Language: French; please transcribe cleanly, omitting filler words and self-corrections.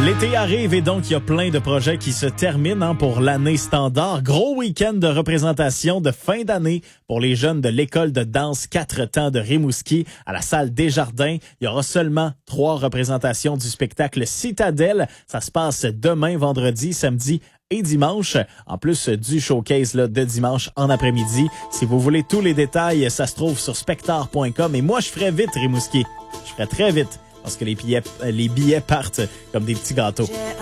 L'été arrive et donc il y a plein de projets qui se terminent pour l'année standard. Gros week-end de représentation de fin d'année pour les jeunes de l'école de danse 4 temps de Rimouski à la salle Desjardins. Il y aura seulement 3 représentations du spectacle Citadelle. Ça se passe demain, vendredi, samedi et dimanche, en plus du showcase là, de dimanche en après-midi. Si vous voulez tous les détails, ça se trouve sur spectar.com. Et moi, je ferai vite, Rimouski. Je ferai très vite parce que les billets partent comme des petits gâteaux.